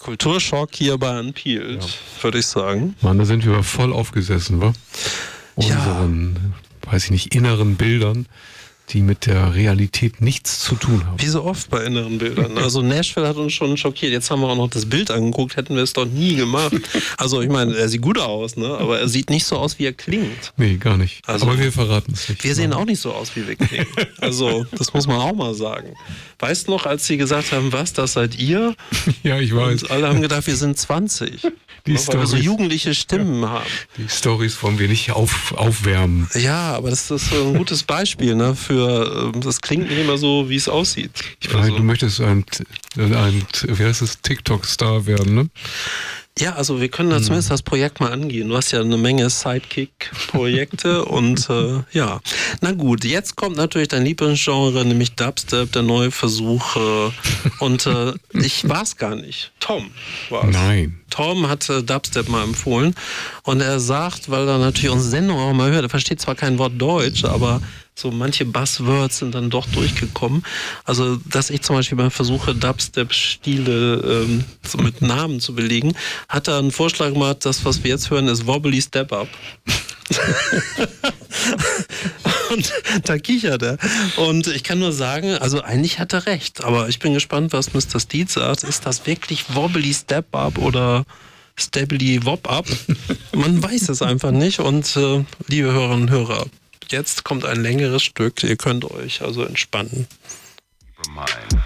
Kulturschock hier bei Unpeeled, würde ich sagen. Mann, da sind wir aber voll aufgesessen, wa? Unseren, weiß ich nicht, inneren Bildern, die mit der Realität nichts zu tun haben. Wie so oft bei inneren Bildern. Also Nashville hat uns schon schockiert. Jetzt haben wir auch noch das Bild angeguckt, hätten wir es doch nie gemacht. Also ich meine, er sieht gut aus, ne? Aber er sieht nicht so aus, wie er klingt. Nee, gar nicht. Also, aber wir verraten es nicht. Wir sehen auch nicht so aus, wie wir klingen. Also das muss man auch mal sagen. Weißt du noch, als sie gesagt haben, was, das seid ihr? Ja, ich weiß. Und alle haben gedacht, wir sind 20. Die weil wir so jugendliche Stimmen haben. Die Storys wollen wir nicht aufwärmen. Ja, aber das ist so ein gutes Beispiel, ne? Das klingt nicht immer so, wie es aussieht. Ich meine, du möchtest ein wie heißt es, TikTok-Star werden, ne? Ja, also wir können da zumindest das Projekt mal angehen. Du hast ja eine Menge Sidekick-Projekte und ja. Na gut, jetzt kommt natürlich dein Lieblingsgenre, nämlich Dubstep, der neue Versuch. Und ich war es gar nicht. Tom war es. Nein. Tom hat Dubstep mal empfohlen und er sagt, weil er natürlich unsere Sendung auch mal hört, er versteht zwar kein Wort Deutsch, aber so manche Buzzwords sind dann doch durchgekommen. Also, dass ich zum Beispiel mal versuche, Dubstep-Stile so mit Namen zu belegen, hat er einen Vorschlag gemacht, das, was wir jetzt hören, ist Wobbly Step Up. Und da kichert er. Und ich kann nur sagen, also eigentlich hat er recht, aber ich bin gespannt, was Mr. Steed sagt. Ist das wirklich Wobbly Step Up oder Stably Wop Up? Man weiß es einfach nicht. Und liebe Hörerinnen und Hörer, jetzt kommt ein längeres Stück. Ihr könnt euch also entspannen. Mind.